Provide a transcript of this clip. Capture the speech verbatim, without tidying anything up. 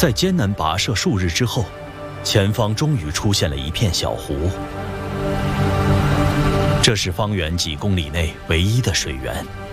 在艰难跋涉数日之后，前方终于出现了一片小湖。这是方圆几公里内唯一的水源。